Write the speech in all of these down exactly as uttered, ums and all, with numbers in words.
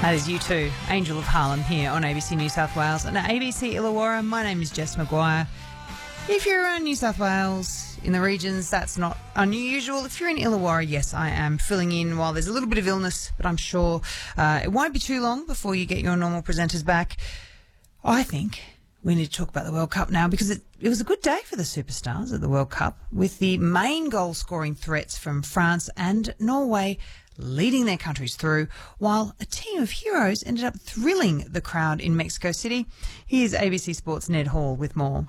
That is U two, Angel of Harlem, here on A B C New South Wales and at A B C Illawarra. My name is Jess Maguire. If you're around New South Wales, in the regions, that's not unusual. If you're in Illawarra, yes, I am filling in while there's a little bit of illness, but I'm sure uh, it won't be too long before you get your normal presenters back. I think we need to talk about the World Cup now because it, it was a good day for the superstars at the World Cup, with the main goal-scoring threats from France and Norway leading their countries through, while a team of heroes ended up thrilling the crowd in Mexico City. Here's A B C Sports' Ned Hall with more.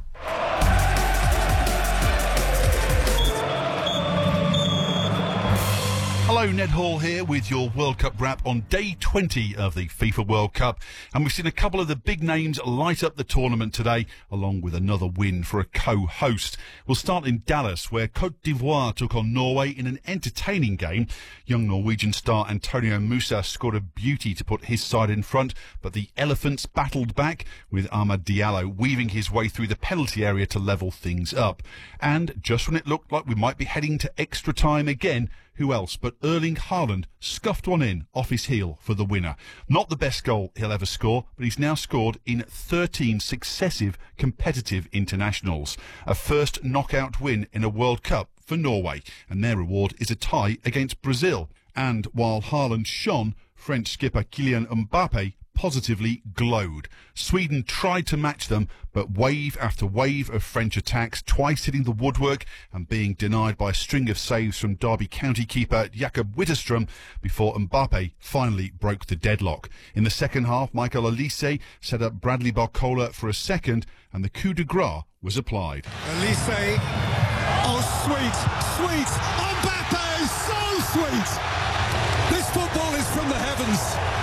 Hello, Ned Hall here with your World Cup wrap on day twenty of the FIFA World Cup. And we've seen a couple of the big names light up the tournament today, along with another win for a co-host. We'll start in Dallas, where Côte d'Ivoire took on Norway in an entertaining game. Young Norwegian star Antonio Musa scored a beauty to put his side in front, but the Elephants battled back, with Amad Diallo weaving his way through the penalty area to level things up. And just when it looked like we might be heading to extra time again, who else but Erling Haaland scuffed one in off his heel for the winner. Not the best goal he'll ever score, but he's now scored in thirteen successive competitive internationals. A first knockout win in a World Cup for Norway, and their reward is a tie against Brazil. And while Haaland shone, French skipper Kylian Mbappe positively glowed. Sweden tried to match them, but wave after wave of French attacks, twice hitting the woodwork and being denied by a string of saves from Derby County keeper Jakob Witterstrom before Mbappe finally broke the deadlock. In the second half, Michael Olise set up Bradley Barcola for a second, and the coup de grace was applied. Olise, oh sweet, sweet, Mbappe, so sweet! This football is from the heavens.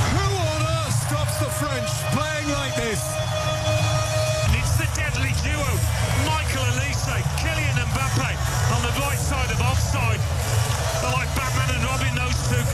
Stops the French playing like this. It's the deadly duo, Michael Olise, Kylian Mbappe on the right side of offside. They're like Batman and Robin, those two.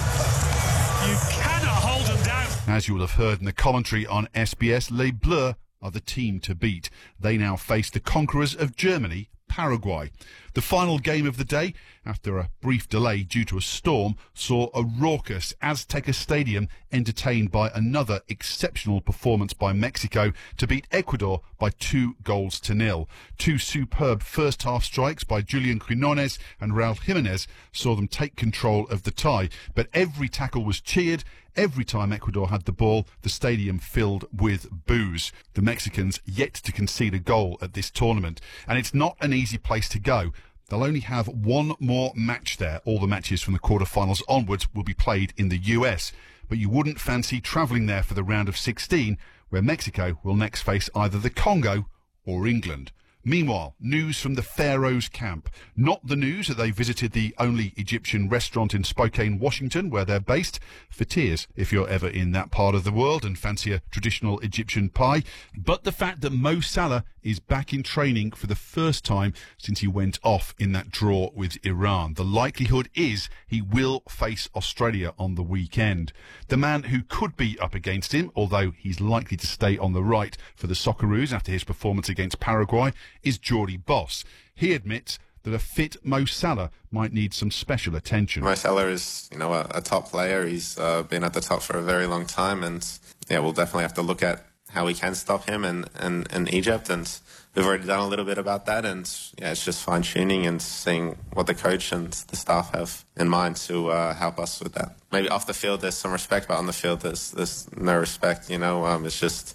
You cannot hold them down. As you will have heard in the commentary on S B S, Les Bleus are the team to beat. They now face the conquerors of Germany, Paraguay. The final game of the day, after a brief delay due to a storm, saw a raucous Azteca Stadium entertained by another exceptional performance by Mexico to beat Ecuador by two goals to nil. Two superb first-half strikes by Julian Quinones and Raul Jimenez saw them take control of the tie, but every tackle was cheered. Every time Ecuador had the ball, the stadium filled with boos. The Mexicans yet to concede a goal at this tournament, and it's not an easy place to go. They'll only have one more match there. All the matches from the quarterfinals onwards will be played in the U S. But you wouldn't fancy travelling there for the round of sixteen, where Mexico will next face either the Congo or England. Meanwhile, news from the Pharaohs camp. Not the news that they visited the only Egyptian restaurant in Spokane, Washington, where they're based. Fateers, if you're ever in that part of the world and fancy a traditional Egyptian pie. But the fact that Mo Salah is back in training for the first time since he went off in that draw with Iran. The likelihood is he will face Australia on the weekend. The man who could be up against him, although he's likely to stay on the right for the Socceroos after his performance against Paraguay, is Geordie Boss. He admits that a fit Mo Salah might need some special attention. Mo Salah is, you know, a, a top player. He's uh, been at the top for a very long time, and yeah, we'll definitely have to look at how we can stop him in, in, in Egypt, and we've already done a little bit about that, and yeah, it's just fine-tuning and seeing what the coach and the staff have in mind to uh, help us with that. Maybe off the field there's some respect, but on the field there's, there's no respect, you know, um, it's just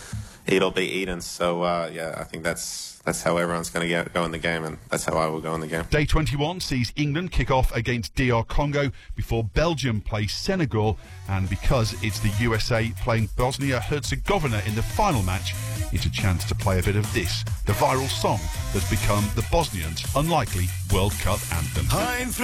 eat or be eaten. So uh, yeah, I think that's that's how everyone's going to go in the game, and that's how I will go in the game. Day twenty-one sees England kick off against D R Congo before Belgium play Senegal, and because it's the U S A playing Bosnia-Herzegovina in the final match, it's a chance to play a bit of this, the viral song that's become the Bosnians' unlikely World Cup anthem.